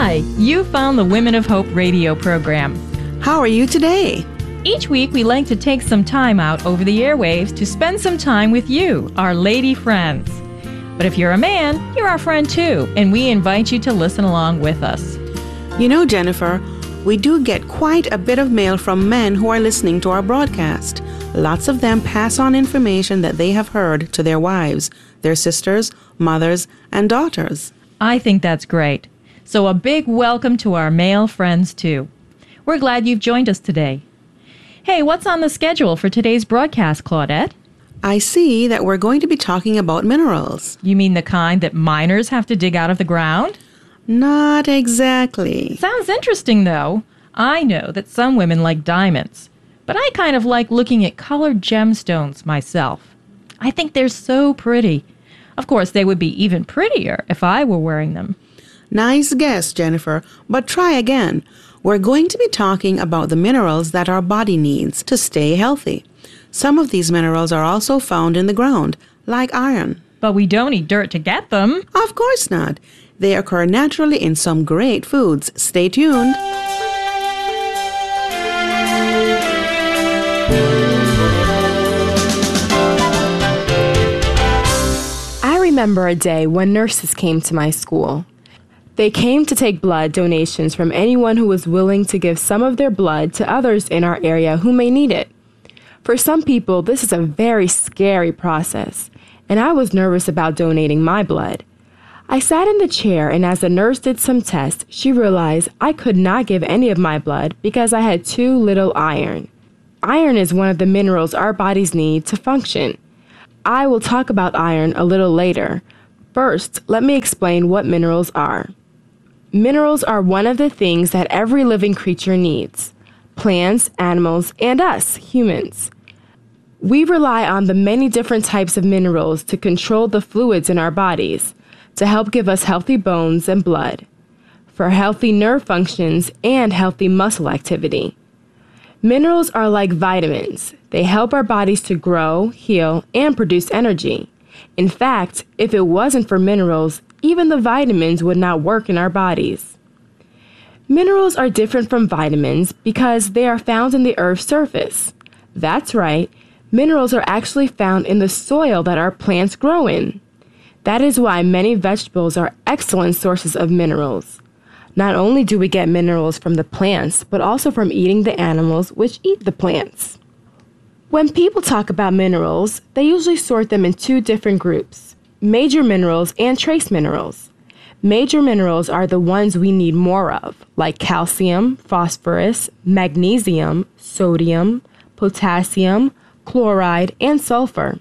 Hi, you found the Women of Hope radio program. How are you today? Each week we like to take some time out over the airwaves to spend some time with you, our lady friends. But if you're a man, you're our friend too, and we invite you to listen along with us. You know, Jennifer, we do get quite a bit of mail from men who are listening to our broadcast. Lots of them pass on information that they have heard to their wives, their sisters, mothers, and daughters. I think that's great. So a big welcome to our male friends too. We're glad you've joined us today. Hey, what's on the schedule for today's broadcast, Claudette? I see that we're going to be talking about minerals. You mean the kind that miners have to dig out of the ground? Not exactly. Sounds interesting, though. I know that some women like diamonds, but I kind of like looking at colored gemstones myself. I think they're so pretty. Of course, they would be even prettier if I were wearing them. Nice guess, Jennifer, but try again. We're going to be talking about the minerals that our body needs to stay healthy. Some of these minerals are also found in the ground, like iron. But we don't eat dirt to get them. Of course not. They occur naturally in some great foods. Stay tuned. I remember a day when nurses came to my school. They came to take blood donations from anyone who was willing to give some of their blood to others in our area who may need it. For some people, this is a very scary process, and I was nervous about donating my blood. I sat in the chair, and as the nurse did some tests, she realized I could not give any of my blood because I had too little iron. Iron is one of the minerals our bodies need to function. I will talk about iron a little later. First, let me explain what minerals are. Minerals are one of the things that every living creature needs. Plants, animals, and us, humans. We rely on the many different types of minerals to control the fluids in our bodies, to help give us healthy bones and blood, for healthy nerve functions and healthy muscle activity. Minerals are like vitamins. They help our bodies to grow, heal, and produce energy. In fact, if it wasn't for minerals, even the vitamins would not work in our bodies. Minerals are different from vitamins because they are found in the Earth's surface. That's right, minerals are actually found in the soil that our plants grow in. That is why many vegetables are excellent sources of minerals. Not only do we get minerals from the plants, but also from eating the animals which eat the plants. When people talk about minerals, they usually sort them in two different groups: major minerals and trace minerals. Major minerals are the ones we need more of, like calcium, phosphorus, magnesium, sodium, potassium, chloride, and sulfur.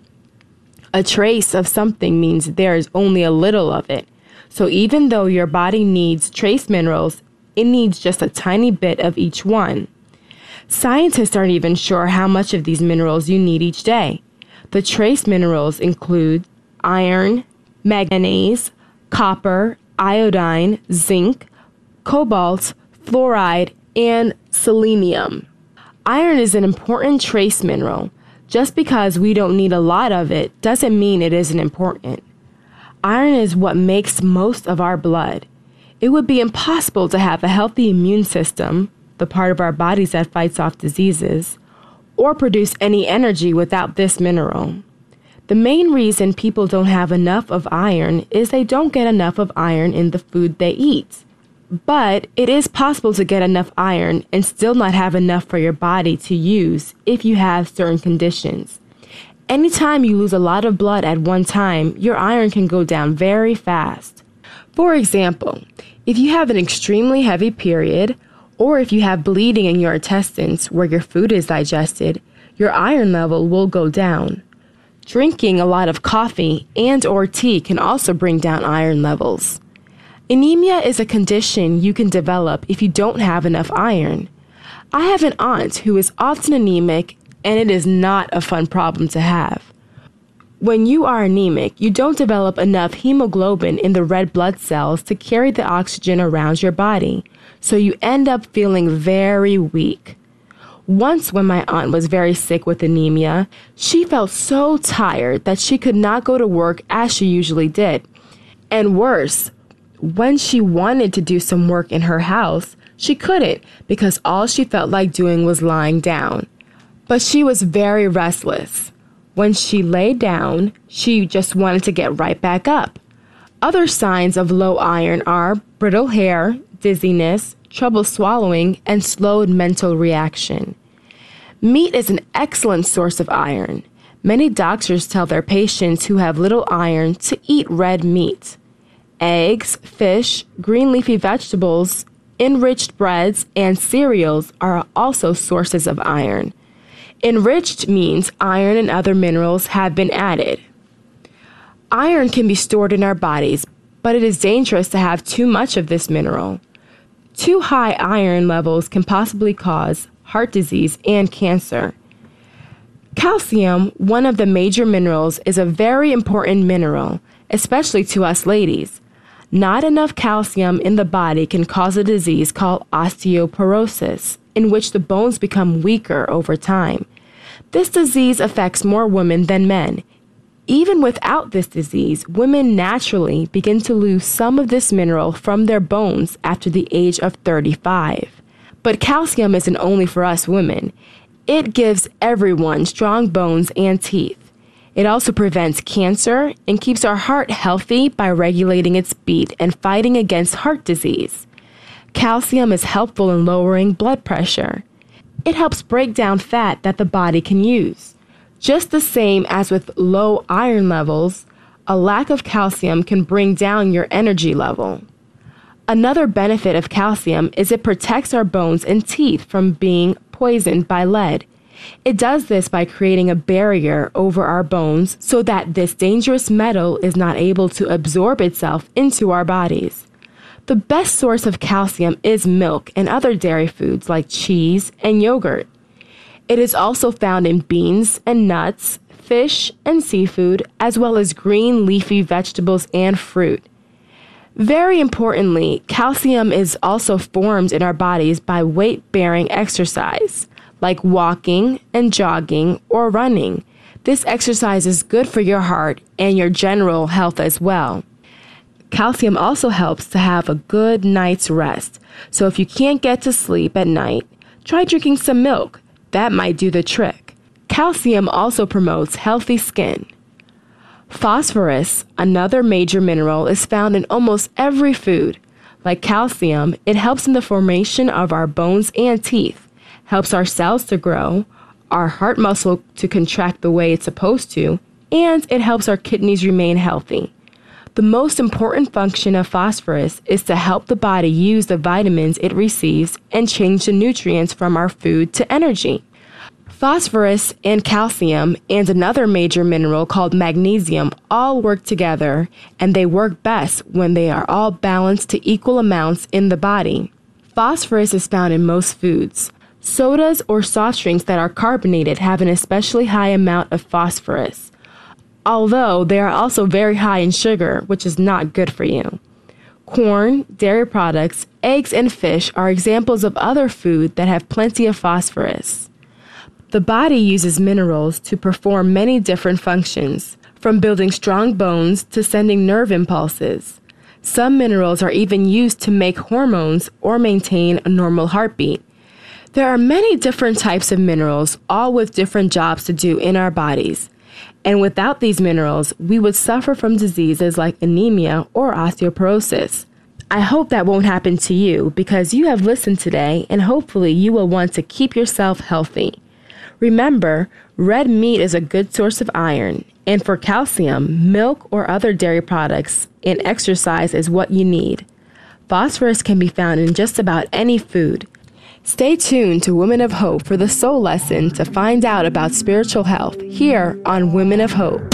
A trace of something means there is only a little of it. So even though your body needs trace minerals, it needs just a tiny bit of each one. Scientists aren't even sure how much of these minerals you need each day. The trace minerals include iron, manganese, copper, iodine, zinc, cobalt, fluoride, and selenium. Iron is an important trace mineral. Just because we don't need a lot of it doesn't mean it isn't important. Iron is what makes most of our blood. It would be impossible to have a healthy immune system, the part of our bodies that fights off diseases, or produce any energy without this mineral. The main reason people don't have enough of iron is they don't get enough of iron in the food they eat. But it is possible to get enough iron and still not have enough for your body to use if you have certain conditions. Anytime you lose a lot of blood at one time, your iron can go down very fast. For example, if you have an extremely heavy period, or if you have bleeding in your intestines where your food is digested, your iron level will go down. Drinking a lot of coffee and/or tea can also bring down iron levels. Anemia is a condition you can develop if you don't have enough iron. I have an aunt who is often anemic, and it is not a fun problem to have. When you are anemic, you don't develop enough hemoglobin in the red blood cells to carry the oxygen around your body, so you end up feeling very weak. Once when my aunt was very sick with anemia, she felt so tired that she could not go to work as she usually did. And worse, when she wanted to do some work in her house, she couldn't because all she felt like doing was lying down. But she was very restless. When she lay down, she just wanted to get right back up. Other signs of low iron are brittle hair, dizziness, trouble swallowing, and slowed mental reaction. Meat is an excellent source of iron. Many doctors tell their patients who have little iron to eat red meat. Eggs, fish, green leafy vegetables, enriched breads, and cereals are also sources of iron. Enriched means iron and other minerals have been added. Iron can be stored in our bodies, but it is dangerous to have too much of this mineral. Too high iron levels can possibly cause heart disease and cancer. Calcium, one of the major minerals, is a very important mineral, especially to us ladies. Not enough calcium in the body can cause a disease called osteoporosis, in which the bones become weaker over time. This disease affects more women than men. Even without this disease, women naturally begin to lose some of this mineral from their bones after the age of 35. But calcium isn't only for us women. It gives everyone strong bones and teeth. It also prevents cancer and keeps our heart healthy by regulating its beat and fighting against heart disease. Calcium is helpful in lowering blood pressure. It helps break down fat that the body can use. Just the same as with low iron levels, a lack of calcium can bring down your energy level. Another benefit of calcium is it protects our bones and teeth from being poisoned by lead. It does this by creating a barrier over our bones so that this dangerous metal is not able to absorb itself into our bodies. The best source of calcium is milk and other dairy foods like cheese and yogurt. It is also found in beans and nuts, fish and seafood, as well as green leafy vegetables and fruit. Very importantly, calcium is also formed in our bodies by weight-bearing exercise, like walking and jogging or running. This exercise is good for your heart and your general health as well. Calcium also helps to have a good night's rest. So if you can't get to sleep at night, try drinking some milk. That might do the trick. Calcium also promotes healthy skin. Phosphorus, another major mineral, is found in almost every food. Like calcium, it helps in the formation of our bones and teeth, helps our cells to grow, our heart muscle to contract the way it's supposed to, and it helps our kidneys remain healthy. The most important function of phosphorus is to help the body use the vitamins it receives and change the nutrients from our food to energy. Phosphorus and calcium and another major mineral called magnesium all work together, and they work best when they are all balanced to equal amounts in the body. Phosphorus is found in most foods. Sodas or soft drinks that are carbonated have an especially high amount of phosphorus, although they are also very high in sugar, which is not good for you. Corn, dairy products, eggs, and fish are examples of other food that have plenty of phosphorus. The body uses minerals to perform many different functions, from building strong bones to sending nerve impulses. Some minerals are even used to make hormones or maintain a normal heartbeat. There are many different types of minerals, all with different jobs to do in our bodies. And without these minerals, we would suffer from diseases like anemia or osteoporosis. I hope that won't happen to you because you have listened today, and hopefully you will want to keep yourself healthy. Remember, red meat is a good source of iron, and for calcium, milk or other dairy products and exercise is what you need. Phosphorus can be found in just about any food. Stay tuned to Women of Hope for the Soul Lesson to find out about spiritual health here on Women of Hope.